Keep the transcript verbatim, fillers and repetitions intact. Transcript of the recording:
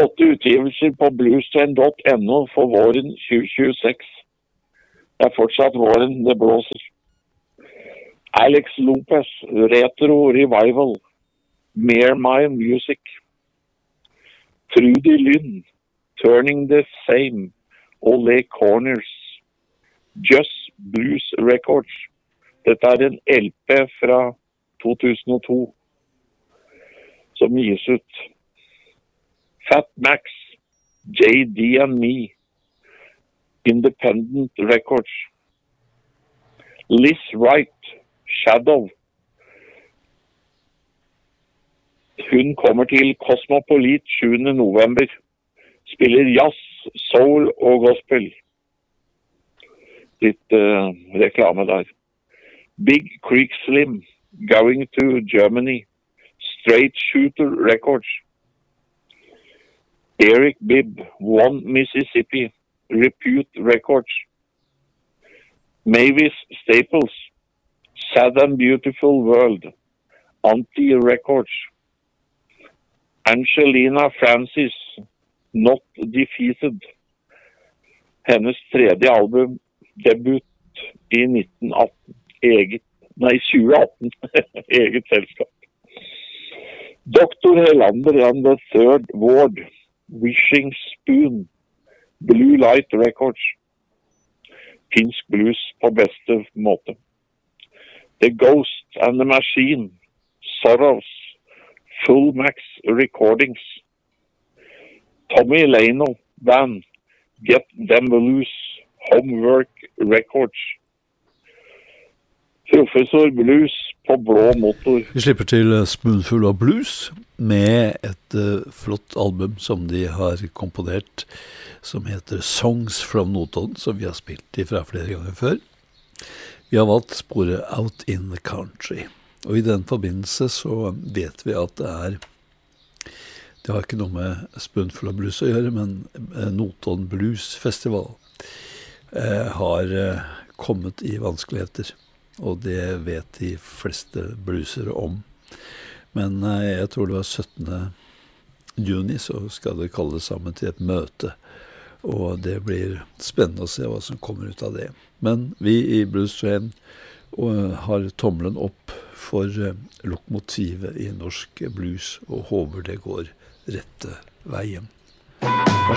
åtte utgivelser på bluestrain punktum no for våren tjue tjueseks. Det er fortsatt våren, det blåser. Alex Lopez, Retro Revival, Mere My Music. Trudy Lynn, Turning the Same, Ole Corners. Just Blues Records. Dette er en L P fra to tusen og to som gis ut. Fat Max, J D and Me, Independent Records. Liz Wright, Shadow. Hun kommer til Cosmopolit sjuende november. Spiller jazz, soul og gospel. Litt uh, reklame der. Big Creek Slim, Going to Germany. Straight Shooter Records. Eric Bibb, One Mississippi, Repute Records. Mavis Staples, Sad and Beautiful World, Anti Records. Angelina Francis, Not Defeated. Hennes tredje album, debut i nitten atten. Eget, nei, tjue atten. Eget selskap. doktor Helander and the Third Ward, Wishing Spoon, Blue Light Records. Finsk blues på beste måte. The Ghost and the Machine, Sorrows, Full Max Recordings. Tommy Leno Band, Get Them Blues, Homework Records. Professor Blues på blå motor. Vi slipper til Spoonful of Blues med et uh, flott album som de har komponert, som heter Songs from Notodden, som vi har spilt i fra flere ganger før. Vi har valgt sporet Out in the Country, og i den forbindelse så vet vi at det er, det har ikke noe med Spoonful of Blues å gjøre, men Notodden Blues Festival uh, har uh, kommet i vanskeligheter. Og det vet de fleste bluesere om. Men jeg tror det var syttende juni, så skal det kalles sammen til et møte. Og det blir spennende å se hva som kommer ut av det. Men vi i Blues Train har tommelen opp for lokomotivet i norsk blues, og håper det går rette veien.